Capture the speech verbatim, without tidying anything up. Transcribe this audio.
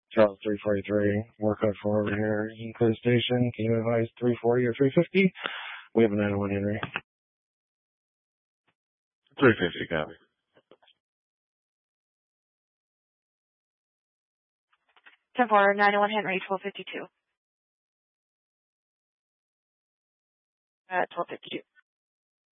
Charles three forty-three, work code four over here, you can clear the station, can you advise three forty or three fifty? We have a nine oh one Henry. three fifty, copy. ten four, nine oh one Henry, twelve fifty-two. Uh, twelve fifty-two.